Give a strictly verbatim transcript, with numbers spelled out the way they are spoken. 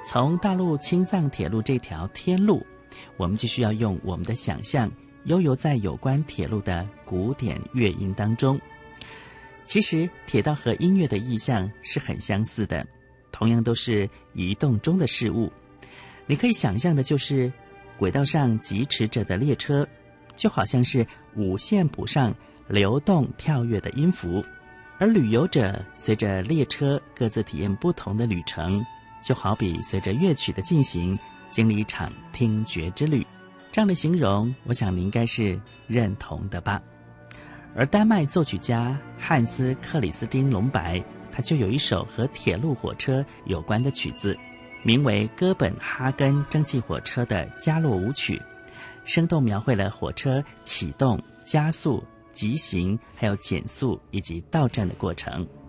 从大陆青藏铁路这条天路，我们就需要用我们的想象悠游在有关铁路的古典乐音当中。其实铁道和音乐的意象是很相似的，同样都是移动中的事物。你可以想象的就是轨道上疾驰着的列车，就好像是五线谱上流动跳跃的音符，而旅游者随着列车各自体验不同的旅程，就好比随着乐曲的进行经历一场听觉之旅。这样的形容我想你应该是认同的吧。而丹麦作曲家汉斯·克里斯汀·隆白，他就有一首和铁路火车有关的曲子，名为《哥本哈根蒸汽火车的加洛舞曲》，生动描绘了火车启动、加速、急行还有减速以及到站的过程。